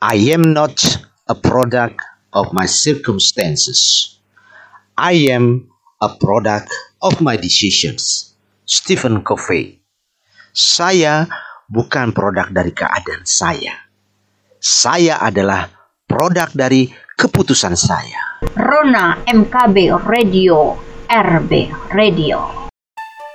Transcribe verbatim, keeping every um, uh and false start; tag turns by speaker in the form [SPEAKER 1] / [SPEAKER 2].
[SPEAKER 1] I am not a product of my circumstances. I am a product of my decisions. Stephen Covey. Saya bukan produk dari keadaan saya. Saya adalah produk dari keputusan saya.
[SPEAKER 2] Rona M K B Radio, R B Radio.